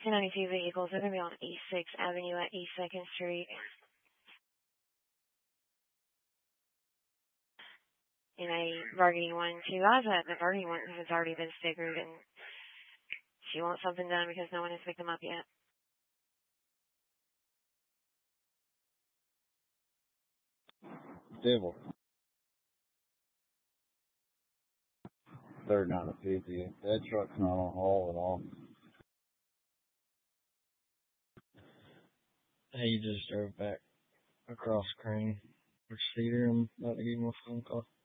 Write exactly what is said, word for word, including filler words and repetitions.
two ninety-two vehicles. They're going to be on East sixth Avenue at East second Street. In a burgundy one, she lies at the burgundy one has already been stickered, and she wants something done because no one has picked them up yet. Devil. Third down to fifty. That truck's not on haul at all. He just drove back across Crane. Which Cedar, I'm about to give him a phone call.